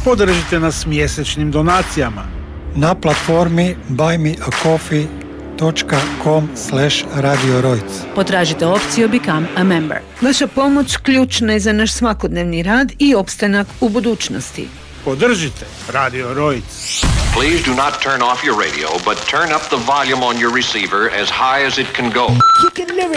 Podržite nas mjesečnim donacijama na platformi buymeacoffee.com/Radio Rojc. Potražite opciju Become a Member. Vaša pomoć ključna je za naš svakodnevni rad i opstanak u budućnosti. Podržite Radio Rojc. Please do not turn off your radio, but turn up the volume on your receiver as high as it can go.